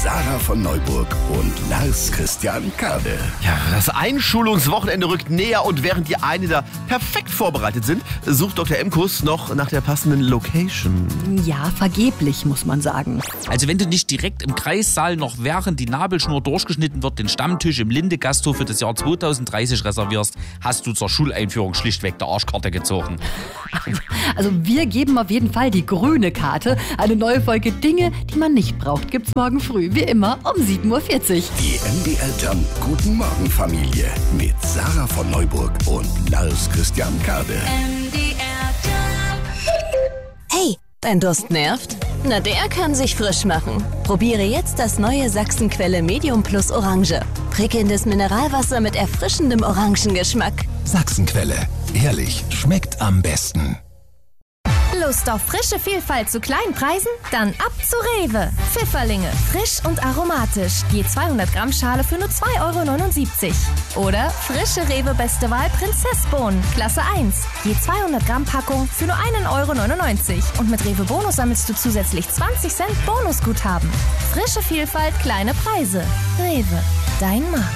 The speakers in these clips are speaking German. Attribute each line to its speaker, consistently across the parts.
Speaker 1: Sarah von Neuburg und Lars Christian Kade.
Speaker 2: Ja, das Einschulungswochenende rückt näher und während die einen da perfekt vorbereitet sind, sucht Dr. Emkus noch nach der passenden Location.
Speaker 3: Ja, vergeblich, muss man sagen.
Speaker 4: Also wenn du nicht direkt im Kreissaal noch während die Nabelschnur durchgeschnitten wird, den Stammtisch im Linde-Gasthof für das Jahr 2030 reservierst, hast du zur Schuleinführung schlichtweg der Arschkarte gezogen.
Speaker 3: Also wir geben auf jeden Fall die grüne Karte. Eine neue Folge Dinge, die man nicht braucht, gibt's morgen früh, wie immer um 7.40 Uhr.
Speaker 1: Die MDR Jump Guten Morgen Familie mit Sarah von Neuburg und Lars Christian Kade.
Speaker 5: Hey, dein Durst nervt? Na, der kann sich frisch machen. Probiere jetzt das neue Sachsenquelle Medium Plus Orange. Prickelndes Mineralwasser mit erfrischendem Orangengeschmack.
Speaker 1: Sachsenquelle. Ehrlich, schmeckt am besten.
Speaker 6: Lust auf frische Vielfalt zu kleinen Preisen? Dann ab zu Rewe. Pfifferlinge, frisch und aromatisch. Je 200 Gramm Schale für nur 2,79 €. Oder frische Rewe Beste Wahl Prinzessbohnen, Klasse 1. Je 200 Gramm Packung für nur 1,99 €. Und mit Rewe Bonus sammelst du zusätzlich 20 Cent Bonusguthaben. Frische Vielfalt, kleine Preise. Rewe, dein Markt.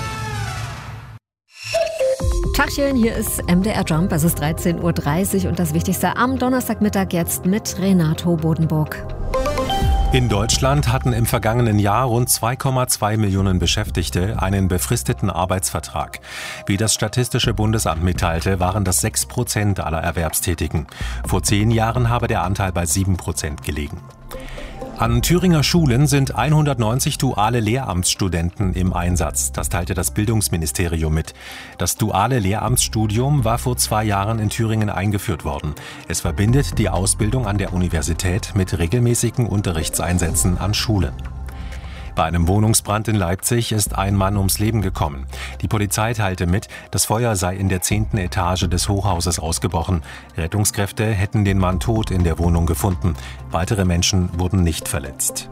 Speaker 7: Tachchen, hier ist MDR Jump. Es ist 13.30 Uhr und das Wichtigste am Donnerstagmittag jetzt mit Renato Bodenburg.
Speaker 8: In Deutschland hatten im vergangenen Jahr rund 2,2 Millionen Beschäftigte einen befristeten Arbeitsvertrag. Wie das Statistische Bundesamt mitteilte, waren das 6% aller Erwerbstätigen. Vor 10 Jahren habe der Anteil bei 7% gelegen. An Thüringer Schulen sind 190 duale Lehramtsstudenten im Einsatz. Das teilte das Bildungsministerium mit. Das duale Lehramtsstudium war vor 2 Jahren in Thüringen eingeführt worden. Es verbindet die Ausbildung an der Universität mit regelmäßigen Unterrichtseinsätzen an Schulen. Bei einem Wohnungsbrand in Leipzig ist ein Mann ums Leben gekommen. Die Polizei teilte mit, das Feuer sei in der 10. Etage des Hochhauses ausgebrochen. Rettungskräfte hätten den Mann tot in der Wohnung gefunden. Weitere Menschen wurden nicht verletzt.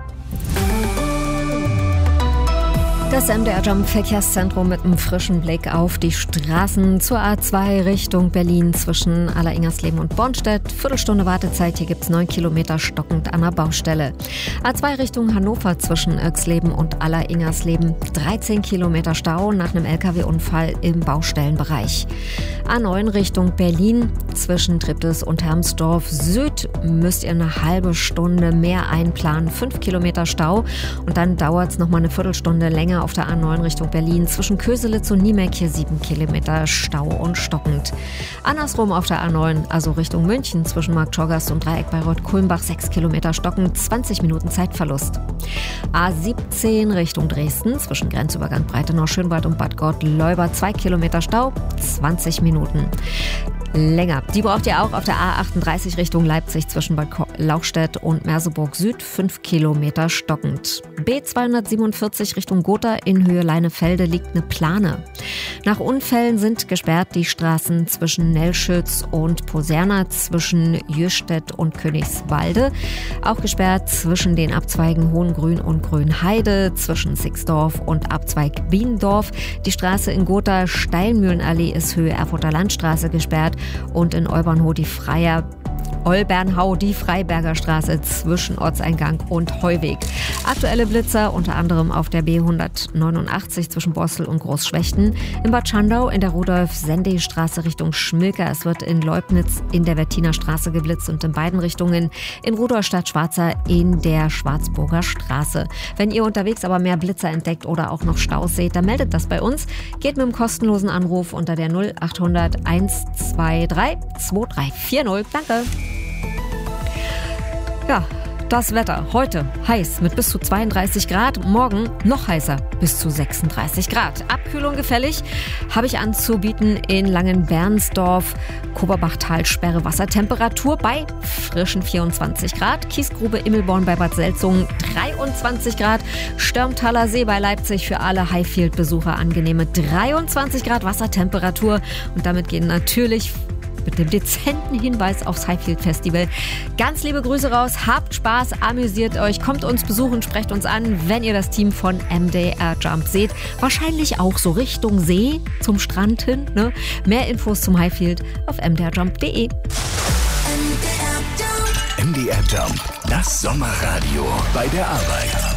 Speaker 7: Das MDR Jump Verkehrszentrum mit einem frischen Blick auf die Straßen zur A2 Richtung Berlin zwischen Aller-Ingersleben und Bornstedt. Viertelstunde Wartezeit, hier gibt's 9 Kilometer stockend an der Baustelle. A2 Richtung Hannover zwischen Irxleben und Aller-Ingersleben. 13 Kilometer Stau nach einem LKW-Unfall im Baustellenbereich. A9 Richtung Berlin zwischen Triptis und Hermsdorf Süd müsst ihr eine halbe Stunde mehr einplanen. 5 Kilometer Stau und dann dauert's nochmal eine Viertelstunde länger auf der A9 Richtung Berlin zwischen Köselitz und Niemeck, hier 7 Kilometer Stau und stockend. Andersrum auf der A9, also Richtung München zwischen Marktschorgast und Dreieck Bayreuth-Kulmbach, 6 Kilometer stockend, 20 Minuten Zeitverlust. A17 Richtung Dresden zwischen Grenzübergang Breitenau-Schönwald und Bad Gott-Leuba, 2 Kilometer Stau, 20 Minuten. Länger. Die braucht ihr auch auf der A38 Richtung Leipzig zwischen Bad Lauchstädt und Merseburg Süd, 5 Kilometer stockend. B247 Richtung Gotha in Höhe Leinefelde liegt eine Plane. Nach Unfällen sind gesperrt die Straßen zwischen Nelschütz und Poserna, zwischen Jöstedt und Königswalde. Auch gesperrt zwischen den Abzweigen Hohengrün und Grünheide, zwischen Sixdorf und Abzweig Biendorf. Die Straße in Gotha Steilmühlenallee ist Höhe Erfurter Landstraße gesperrt. Und in Olbernhau die Freiberger Straße zwischen Ortseingang und Heuweg. Aktuelle Blitzer unter anderem auf der B189 zwischen Borstel und Großschwechten, in Bad Schandau in der Rudolf-Sendey-Straße Richtung Schmilke. Es wird in Leubnitz in der Wettiner Straße geblitzt und in beiden Richtungen in Rudolstadt-Schwarzer in der Schwarzburger Straße. Wenn ihr unterwegs aber mehr Blitzer entdeckt oder auch noch Staus seht, dann meldet das bei uns. Geht mit dem kostenlosen Anruf unter der 0800 123 2340. Danke. Ja, das Wetter heute heiß mit bis zu 32 Grad, morgen noch heißer bis zu 36 Grad. Abkühlung gefällig habe ich anzubieten in Langenbernsdorf, Koberbachtalsperre, Wassertemperatur bei frischen 24 Grad, Kiesgrube Immelborn bei Bad Selzungen 23 Grad, Störmtaler See bei Leipzig für alle Highfield-Besucher angenehme 23 Grad Wassertemperatur und damit gehen natürlich mit dem dezenten Hinweis aufs Highfield Festival. Ganz liebe Grüße raus, habt Spaß, amüsiert euch, kommt uns besuchen, sprecht uns an, wenn ihr das Team von MDR Jump seht. Wahrscheinlich auch so Richtung See, zum Strand hin. Ne? Mehr Infos zum Highfield auf mdrjump.de.
Speaker 1: MDR Jump, das Sommerradio bei der Arbeit.